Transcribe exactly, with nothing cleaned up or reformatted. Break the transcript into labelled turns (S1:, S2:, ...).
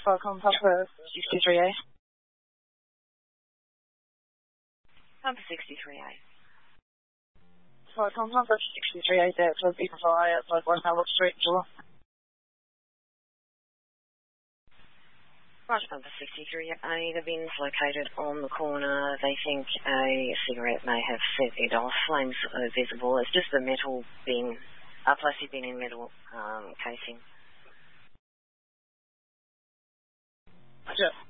S1: Welcome, Papa sixty-three A.
S2: Papa sixty-three A.
S1: Welcome, Papa sixty-three A, there for people fly outside One Howard Street, Geelong.
S2: Roger, Papa sixty-three A, the bin's located on the corner. They think a cigarette may have set it off. Flames are visible. It's just a metal bin, a plastic bin in metal um, casing.
S1: Roger.